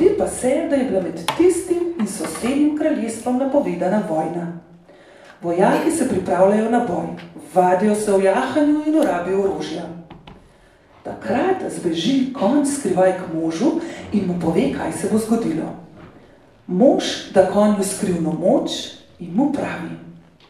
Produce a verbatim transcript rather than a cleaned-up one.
Zgodi pa se, da je bila med tistim in sosednjim kraljestvom napovedana vojna. Vojaki se pripravljajo na boj, vadijo se v jahanju in urabijo orožja. Takrat zbeži konj skrivaj k možu in mu pove, kaj se bo zgodilo. Mož da konju skrivno moč in mu pravi: